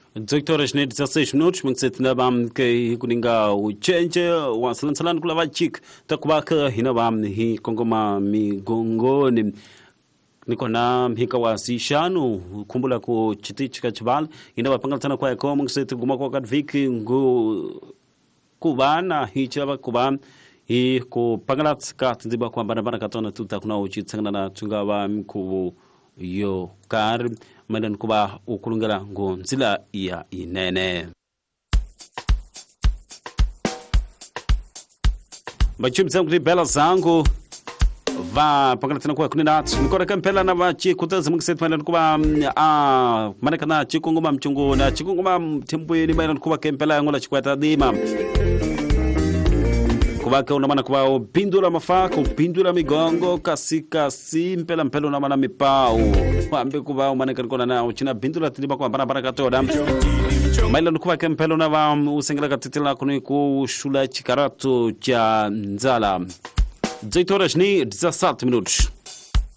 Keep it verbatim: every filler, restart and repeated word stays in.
dezoito horas nem dezesseis minutos, mas se tinha bam que kuninga o change o salan salan kula vachik takubaka hinabam hi kongoma migongo ni niko na hika wasishano kumbula ko chitichika chibal inaba pangal sana kwa ko mungse tuguma ko kat viki ngo kubana hi chaba kuban hi ko pangalat ka tindiba kwa bana bana katona tuta kuna uchitsangana na tungawa mku yo kar madan kuba ukulungala ngo nzila ya inene bachimtsa kuti bela zangu va pangala tena kwa kunina nikora kampela na vachi kutaza mungset madan kuba a manaka na chikunguma mchungu na chikunguma timbwe ni madan kuba kampela ngola chikwata dima kubaka unamana kuba upindula mafaka upindula migongo kasika simpela mpelo unamana mipao wambe kuba umaneka nikona na uchina pindula tiliba kwa bana bana katoda maila nukuba kempelo na va usengela katitila kuni kushula chikarato cha nzala dezoito horas ni dezessete minutos.